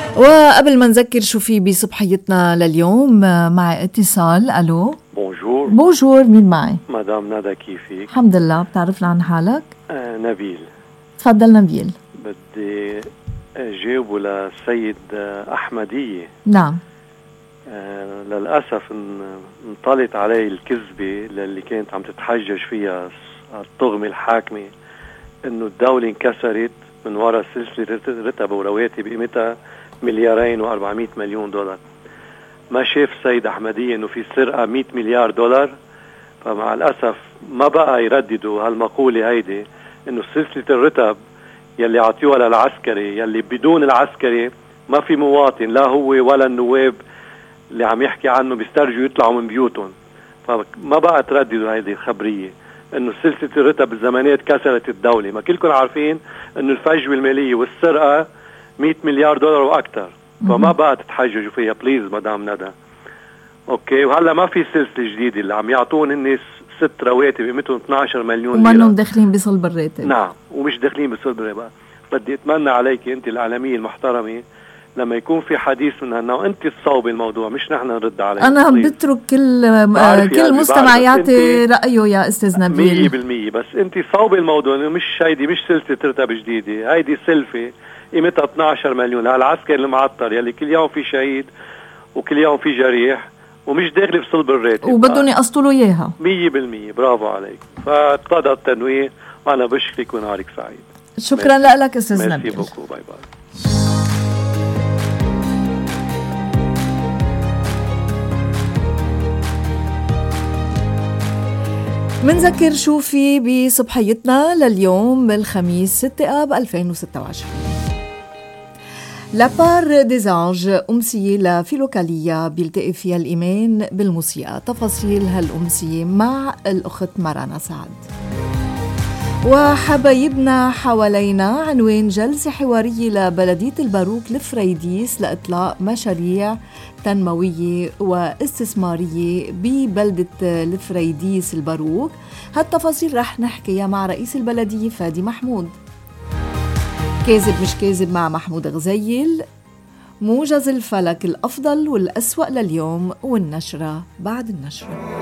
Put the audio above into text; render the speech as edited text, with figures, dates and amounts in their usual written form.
وقبل ما نذكر شو في بصبحيتنا لليوم مع اتصال. الو بونجور مين معي؟ مدام ندى، كيفك؟ الحمد لله. بتعرفنا عن حالك؟ نبيل. تفضل نبيل. بدي جاوبه للسيد أحمدية. نعم. للأسف انطلت علي الكذبة اللي كانت عم تتحجج فيها الطغمة الحاكمة انه الدولة انكسرت من وراء سلسلة رتب ورواتب قيمتها $2 و400 مليون. ما شاف السيد أحمدية انه في سرقة $100 مليار، فمع الأسف ما بقى يرددوا هالمقولة هيدي انه سلسلة الرتب يلي عطيوها للعسكري، يلي بدون العسكري ما في مواطن، لا هو ولا النواب اللي عم يحكي عنه بيسترجوا يطلعوا من بيوتهم. فما بقى ترددوا هيدي الخبرية انه سلسلة الرتب بالزمانات كسرت الدولة. ما كلكم عارفين انه الفجوة المالية والسرقة $100 مليار واكثر، فما بقى تتحججوا فيها بليز مدام ندى. اوكي. وهلا ما في سلسلة جديدة، اللي عم يعطون الناس 6 رواتب قيمتهم 12 مليون ليرة ومنهم داخلين بصلب الراتب. نعم، ومش داخلين بصلب الراتب. بدي اتمنى عليك انت الإعلامية المحترمة لما يكون في حديث من هالنوع انت تصوبي الموضوع، مش نحن نرد عليك. انا بترك كل مستمع يعطي رايه يا استاذ نبيل 100%، بس انت صوبي الموضوع انه مش هيدي مش سلسله رتب جديده، هيدي سلفه قيمتها 12 مليون. هالعسكر المعطر يلي كل يوم في شهيد وكل يوم في جريح ومش داخل بصلب الراتب وبدهم يقسطوا اياها 100%. برافو عليك. فاقتضى التنويه، وانا بشكرك ونهارك سعيد. شكرا لك استاذ نبيل. ميرسي بوكو. باي باي. منذكر شو في بصبحيتنا لليوم الخميس 6 آب 2026. لابار ديزانج أمسية لفيلوكالية بيلتقي فيها الإيمان بالموسيقى. تفاصيل هالأمسية مع الأخت مارانا سعد. وحبايبنا حوالينا عنوان جلسة حوارية لبلدية الباروك الفريديس لإطلاق مشاريع تنموية واستثمارية ببلدة الفريديس الباروك. هالتفاصيل رح نحكيها مع رئيس البلدية فادي محمود. كاذب مش كاذب مع محمود غزيل. موجز الفلك الأفضل والأسوأ لليوم، والنشرة بعد النشرة.